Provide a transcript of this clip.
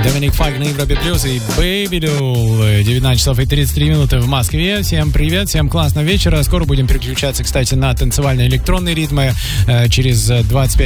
Доминик Файк на Европе Плюс и Baby Doll. 19 часов и 33 минуты в Москве. Всем привет, всем классного вечера. Скоро будем переключаться, кстати, на танцевальные электронные ритмы. Через 25